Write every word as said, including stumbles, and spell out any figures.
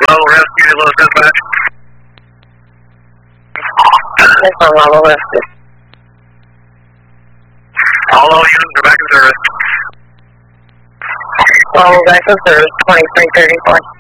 Level rescue, low dispatch. That's on level rescue. All low units are back in service. Level back in service, twenty-three thirty-four.